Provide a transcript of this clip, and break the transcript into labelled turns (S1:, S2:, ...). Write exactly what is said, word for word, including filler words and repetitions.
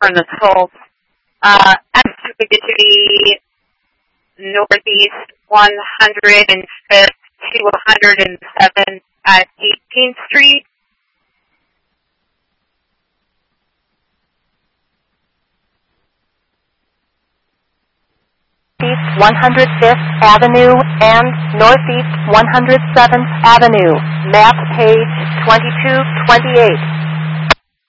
S1: from the Salt. Uh, Escopee Northeast one hundred fifth to one hundred seventh at eighteenth Street.
S2: East one hundred fifth Avenue and Northeast one hundred seventh Avenue. Map page twenty-two twenty-eight.